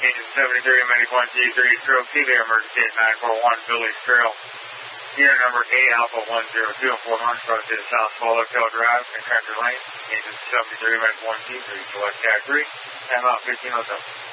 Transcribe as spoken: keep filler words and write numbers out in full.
Engine seventy-three, Medic one G three, stroke T V, emergency at nine four one, Village Trail. Unit number eight, Alpha one zero two, and four hundred, approach to South Swallowtail Drive and Country Lane. Engine seventy-three, Medic one G three, select Cat three, time out fifteen oh seven.